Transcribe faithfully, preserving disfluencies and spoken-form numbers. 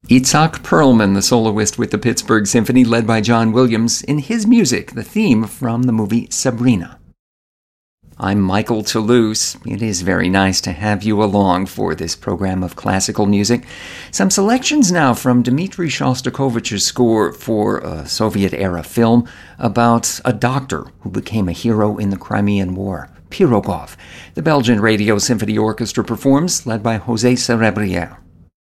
Itzhak Perlman, the soloist with the Pittsburgh Symphony, led by John Williams, in his music, the theme from the movie Sabrina. I'm Michael Toulouse. It is very nice to have you along for this program of classical music. Some selections now from Dmitri Shostakovich's score for a Soviet-era film about a doctor who became a hero in the Crimean War, Pirogov. The Belgian Radio Symphony Orchestra performs, led by José Cerebrière.